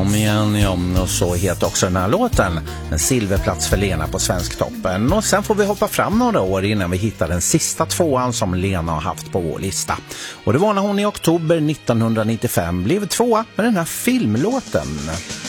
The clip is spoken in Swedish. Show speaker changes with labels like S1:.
S1: om igen, ja, och så heter också den här låten. En silverplats för Lena på Svensktoppen. Och sen får vi hoppa fram några år innan vi hittar den sista tvåan som Lena har haft på vår lista. Och det var när hon i oktober 1995 blev tvåa med den här filmlåten.